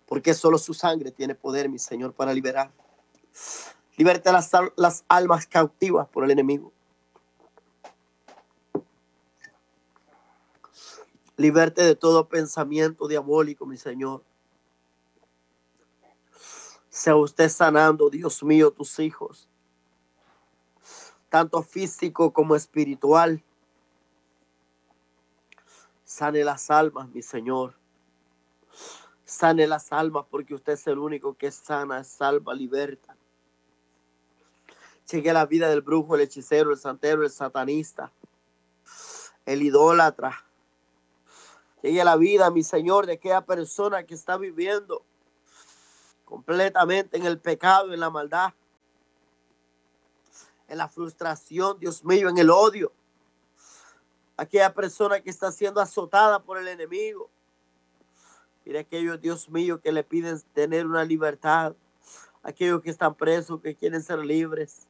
porque solo su sangre tiene poder, mi Señor, para liberar. Liberte las almas cautivas por el enemigo. Liberte de todo pensamiento diabólico, mi Señor. Sea usted sanando, Dios mío, tus hijos, tanto físico como espiritual. Sane las almas, mi Señor. Sane las almas, porque usted es el único que sana, salva, liberta. Llegue a la vida del brujo, el hechicero, el santero, el satanista, el idólatra. Llegue a la vida, mi Señor, de aquella persona que está viviendo completamente en el pecado, en la maldad, en la frustración, Dios mío, en el odio. Aquella persona que está siendo azotada por el enemigo. Mire aquellos, Dios mío, que le piden tener una libertad. Aquellos que están presos, que quieren ser libres.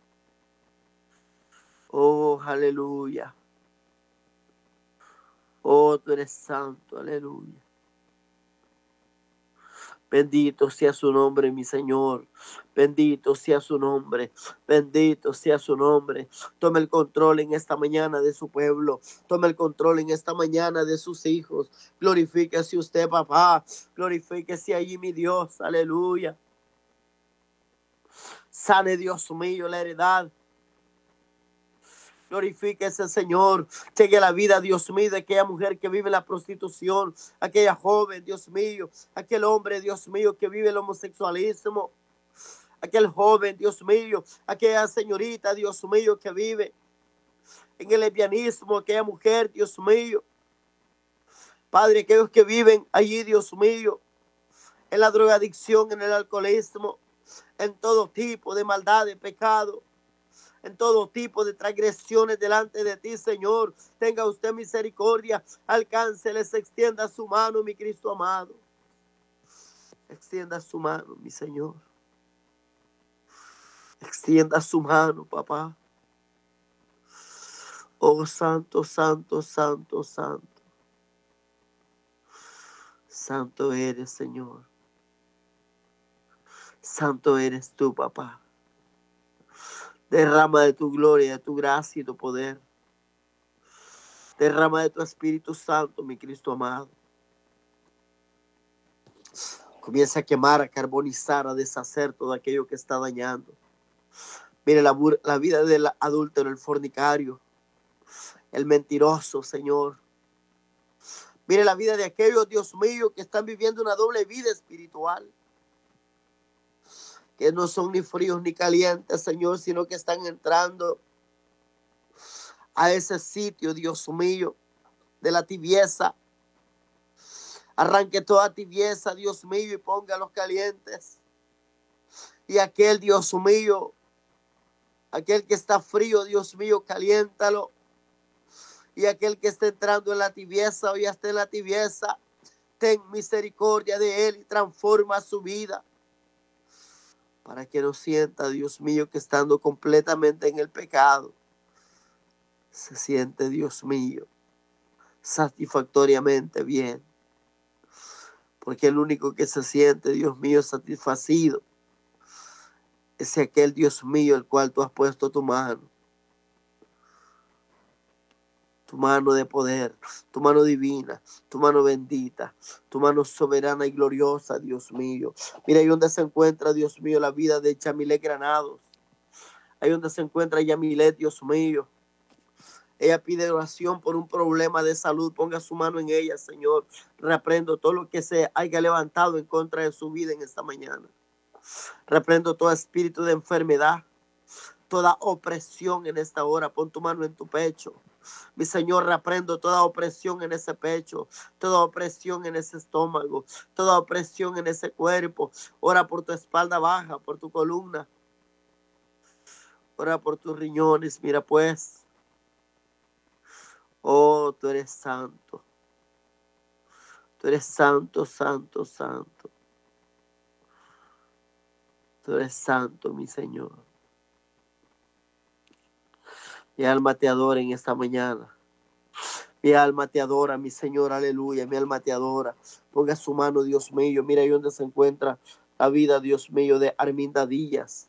Oh, aleluya. Oh, tú eres santo, aleluya. Bendito sea su nombre, mi Señor. Bendito sea su nombre. Bendito sea su nombre. Tome el control en esta mañana de su pueblo. Tome el control en esta mañana de sus hijos. Glorifíquese usted, papá. Glorifíquese allí, mi Dios. Aleluya. Sane, Dios mío, la heredad. Glorifíquese, Señor. Llegue a la vida, Dios mío, de aquella mujer que vive en la prostitución, aquella joven, Dios mío, aquel hombre, Dios mío, que vive el homosexualismo, aquel joven, Dios mío, aquella señorita, Dios mío, que vive en el lesbianismo, aquella mujer, Dios mío. Padre, aquellos que viven allí, Dios mío, en la drogadicción, en el alcoholismo, en todo tipo de maldad, de pecado, en todo tipo de transgresiones delante de ti, Señor. Tenga usted misericordia, alcánceles, extienda su mano, mi Cristo amado. Extienda su mano, mi Señor. Extienda su mano, papá. Oh, santo, santo, santo, santo. Santo eres, Señor. Santo eres tú, papá. Derrama de tu gloria, de tu gracia y tu poder. Derrama de tu Espíritu Santo, mi Cristo amado. Comienza a quemar, a carbonizar, a deshacer todo aquello que está dañando. Mire la vida del adúltero, el fornicario, el mentiroso, Señor. Mire la vida de aquellos, Dios mío, que están viviendo una doble vida espiritual. Que no son ni fríos ni calientes, Señor, sino que están entrando a ese sitio, Dios mío, de la tibieza. Arranque toda tibieza, Dios mío, y ponga los calientes. Y aquel, Dios mío, aquel que está frío, Dios mío, caliéntalo. Y aquel que está entrando en la tibieza o ya está en la tibieza, ten misericordia de él y transforma su vida. Para que no sienta, Dios mío, que estando completamente en el pecado, se siente, Dios mío, satisfactoriamente bien. Porque el único que se siente, Dios mío, satisfacido es aquel, Dios mío, el cual tú has puesto tu mano de poder, tu mano divina, tu mano bendita, tu mano soberana y gloriosa, Dios mío. Mira ahí donde se encuentra, Dios mío, la vida de Yamilet Granados. Ahí donde se encuentra Yamilet, Dios mío. Ella pide oración por un problema de salud. Ponga su mano en ella, Señor. Reprendo todo lo que se haya levantado en contra de su vida en esta mañana. Reprendo todo espíritu de enfermedad, toda opresión en esta hora. Pon tu mano en tu pecho. Mi Señor, reprendo toda opresión en ese pecho, toda opresión en ese estómago, toda opresión en ese cuerpo. Ora por tu espalda baja, por tu columna. Ora por tus riñones. Mira pues. Oh, tú eres santo. Tú eres santo, santo, santo. Tú eres santo, mi Señor. Mi alma te adora en esta mañana. Mi alma te adora, mi Señor, aleluya. Mi alma te adora. Ponga su mano, Dios mío. Mira ahí donde se encuentra la vida, Dios mío, de Arminda Díaz.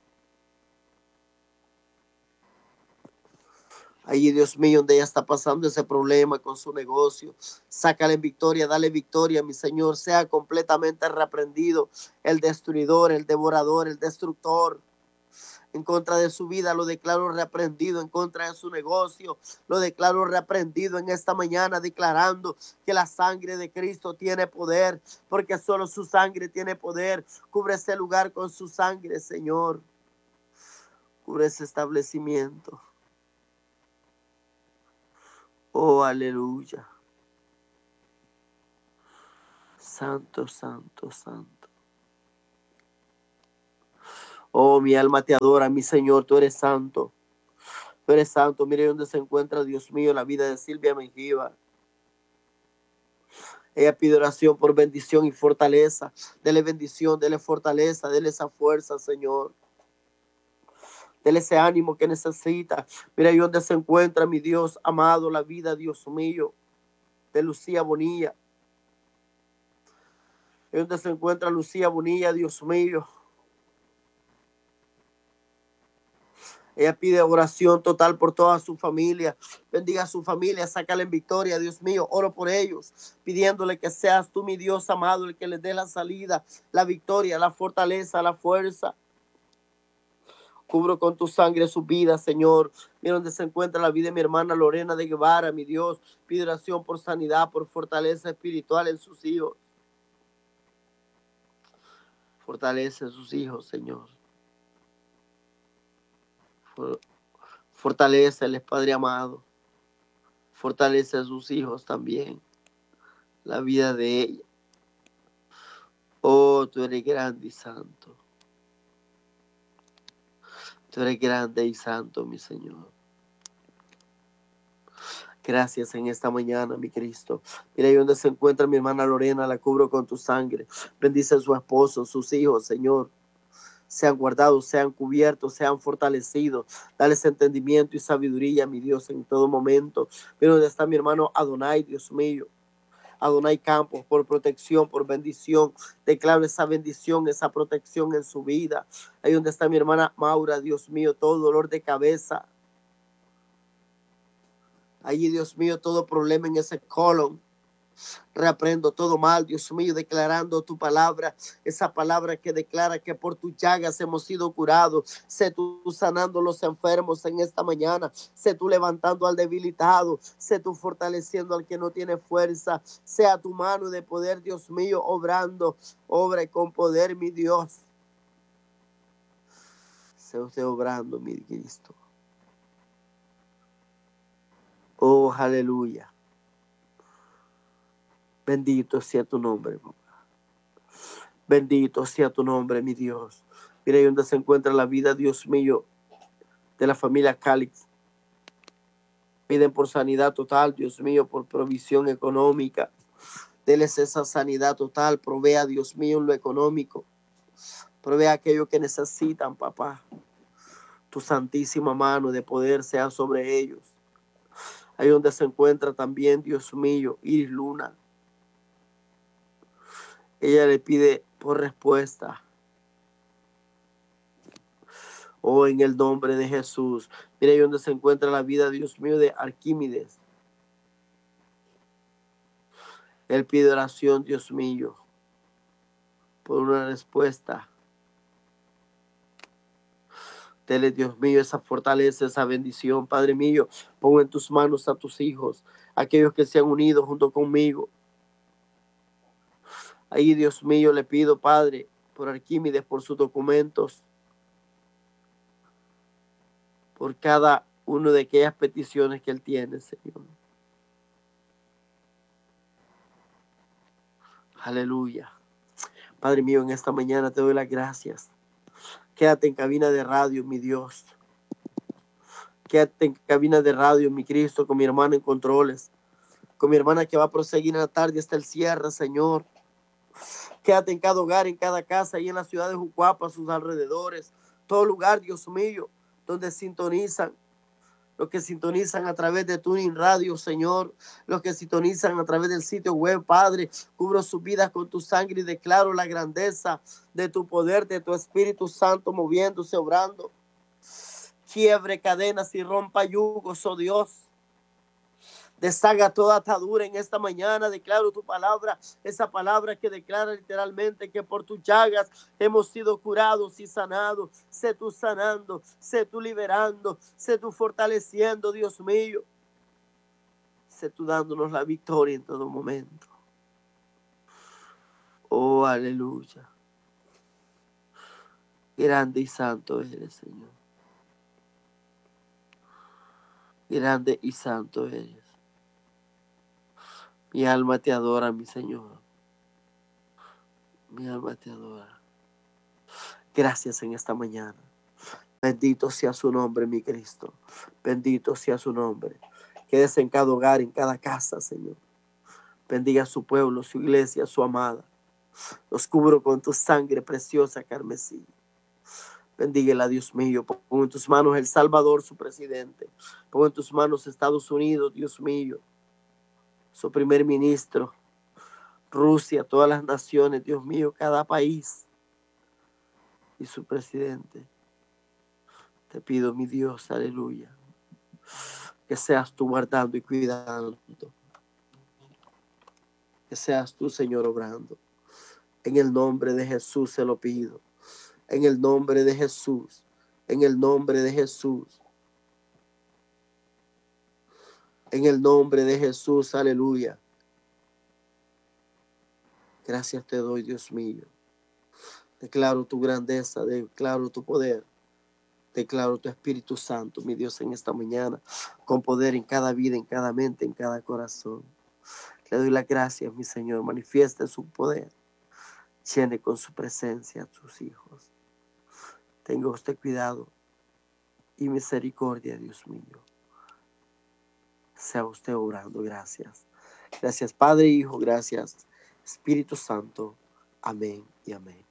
Ahí, Dios mío, donde ella está pasando ese problema con su negocio. Sácale en victoria, dale victoria, mi Señor. Sea completamente reprendido el destruidor, el devorador, el destructor. En contra de su vida lo declaro reprendido, en contra de su negocio lo declaro reprendido en esta mañana, declarando que la sangre de Cristo tiene poder, porque solo su sangre tiene poder. Cubre ese lugar con su sangre, Señor. Cubre ese establecimiento. Oh, aleluya. Santo, santo, santo. Oh, mi alma te adora, mi Señor, tú eres santo. Tú eres santo. Mire dónde se encuentra, Dios mío, la vida de Silvia Mengíbar. Ella pide oración por bendición y fortaleza. Dele bendición, dele fortaleza, dele esa fuerza, Señor. Dele ese ánimo que necesita. Mira ahí donde se encuentra, mi Dios amado, la vida, Dios mío, de Lucía Bonilla. Ahí donde se encuentra Lucía Bonilla, Dios mío. Ella pide oración total por toda su familia. Bendiga a su familia, sácala en victoria, Dios mío. Oro por ellos, pidiéndole que seas tú, mi Dios amado, el que les dé la salida, la victoria, la fortaleza, la fuerza. Cubro con tu sangre su vida, Señor. Mira donde se encuentra la vida de mi hermana Lorena de Guevara, mi Dios. Pide oración por sanidad, por fortaleza espiritual en sus hijos. Fortalece a sus hijos, Señor. Fortaléceles, Padre amado. Fortalece a sus hijos también. La vida de ella. Oh, tú eres grande y santo. Tú eres grande y santo, mi Señor. Gracias en esta mañana, mi Cristo. Mira ahí donde se encuentra mi hermana Lorena, la cubro con tu sangre. Bendice a su esposo, sus hijos, Señor. Sean guardados, sean cubiertos, sean fortalecidos. Dale entendimiento y sabiduría, mi Dios, en todo momento. Mira donde está mi hermano Adonai, Dios mío. Adonai Campos, por protección, por bendición. Declaro esa bendición, esa protección en su vida. Ahí donde está mi hermana Maura, Dios mío, todo dolor de cabeza. Allí, Dios mío, todo problema en ese colon. Reprendo todo mal, Dios mío, declarando tu palabra, esa palabra que declara que por tus llagas hemos sido curados. Sé tú sanando los enfermos en esta mañana, sé tú levantando al debilitado, sé tú fortaleciendo al que no tiene fuerza. Sea tu mano de poder, Dios mío, obrando, obra con poder, mi Dios. Sea usted obrando, mi Cristo. Oh, aleluya. Bendito sea tu nombre, papá. Bendito sea tu nombre, mi Dios. Mira ahí donde se encuentra la vida, Dios mío, de la familia Calix. Piden por sanidad total, Dios mío, por provisión económica. Deles esa sanidad total. Provea, Dios mío, en lo económico. Provea aquello que necesitan, papá. Tu santísima mano de poder sea sobre ellos. Ahí donde se encuentra también, Dios mío, Iris Luna. Ella le pide por respuesta. Oh, en el nombre de Jesús. Mira ahí donde se encuentra la vida, Dios mío, de Arquímedes. Él pide oración, Dios mío, por una respuesta. Dele, Dios mío, esa fortaleza, esa bendición. Padre mío, pongo en tus manos a tus hijos, aquellos que se han unido junto conmigo. Ahí, Dios mío, le pido, Padre, por Arquímedes, por sus documentos, por cada una de aquellas peticiones que él tiene, Señor. Aleluya. Padre mío, en esta mañana te doy las gracias. Quédate en cabina de radio, mi Dios. Quédate en cabina de radio, mi Cristo, con mi hermano en controles. Con mi hermana que va a proseguir en la tarde hasta el cierre, Señor. Quédate en cada hogar, en cada casa, y en la ciudad de Jucuapa, sus alrededores. Todo lugar, Dios mío, donde sintonizan los que sintonizan a través de Tuning Radio, Señor, los que sintonizan a través del sitio web, Padre, cubro sus vidas con tu sangre y declaro la grandeza de tu poder, de tu Espíritu Santo moviéndose, obrando. Quiebre cadenas y rompa yugos, oh Dios. Deshaga toda atadura en esta mañana. Declaro tu palabra, esa palabra que declara literalmente que por tus llagas hemos sido curados y sanados. Sé tú sanando, sé tú liberando, sé tú fortaleciendo, Dios mío. Sé tú dándonos la victoria en todo momento. Oh, aleluya. Grande y santo eres, Señor. Grande y santo eres. Mi alma te adora, mi Señor. Mi alma te adora. Gracias en esta mañana. Bendito sea su nombre, mi Cristo. Bendito sea su nombre. Quédese en cada hogar, en cada casa, Señor. Bendiga a su pueblo, su iglesia, su amada. Los cubro con tu sangre preciosa carmesí. Bendíguela, Dios mío. Pongo en tus manos El Salvador, su presidente. Pongo en tus manos Estados Unidos, Dios mío. Su primer ministro. Rusia, todas las naciones, Dios mío, cada país. Y su presidente. Te pido, mi Dios, aleluya, que seas tú guardando y cuidando. Que seas tú, Señor, obrando. En el nombre de Jesús se lo pido. En el nombre de Jesús. En el nombre de Jesús. En el nombre de Jesús, aleluya. Gracias te doy, Dios mío. Declaro tu grandeza, declaro tu poder. Declaro tu Espíritu Santo, mi Dios, en esta mañana, con poder en cada vida, en cada mente, en cada corazón. Le doy las gracias, mi Señor. Manifieste su poder. Llene con su presencia a sus hijos. Tenga usted cuidado y misericordia, Dios mío. Sea usted obrando. Gracias. Gracias, Padre, Hijo. Gracias, Espíritu Santo. Amén y amén.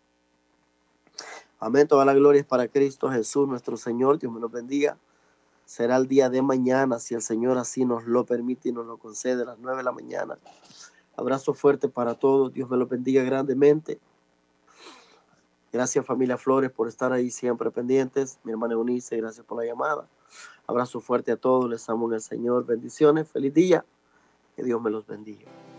Amén. Toda la gloria es para Cristo Jesús, nuestro Señor. Dios me lo bendiga. Será el día de mañana, si el Señor así nos lo permite y nos lo concede, a las 9 de la mañana. Abrazo fuerte para todos. Dios me lo bendiga grandemente. Gracias, familia Flores, por estar ahí siempre pendientes. Mi hermana Eunice, gracias por la llamada. Abrazo fuerte a todos. Les amo en el Señor. Bendiciones. Feliz día. Que Dios me los bendiga.